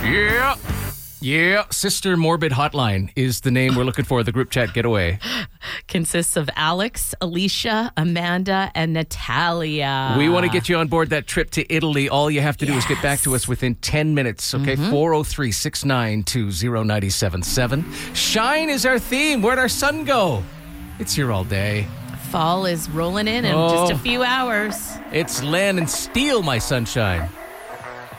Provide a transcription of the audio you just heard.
Yeah. Yeah, Sister Morbid Hotline is the name we're looking for, the group chat getaway. Consists of Alex, Alicia, Amanda, and Natalia. We want to get you on board that trip to Italy. All you have to do is get back to us within 10 minutes, okay? 403-692-0977. Shine is our theme. Where'd our sun go? It's here all day. Fall is rolling in just a few hours. It's Len and Steal My Sunshine.